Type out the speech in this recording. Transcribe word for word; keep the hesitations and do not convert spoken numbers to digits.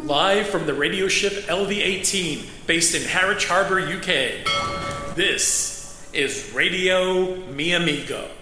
Live from the radio ship L V eighteen, based in Harwich Harbour, U K. This is Radio Mi Amigo.